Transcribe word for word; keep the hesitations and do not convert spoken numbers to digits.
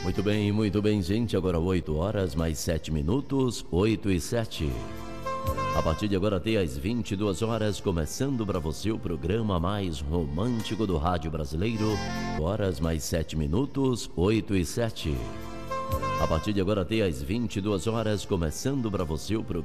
Muito bem, muito bem, gente. Agora oito horas, mais sete minutos, oito e sete. A partir de agora até às vinte e duas horas, começando para você o programa mais romântico do rádio brasileiro. Horas mais sete minutos, oito e sete. A partir de agora até às vinte e duas horas, começando para você o programa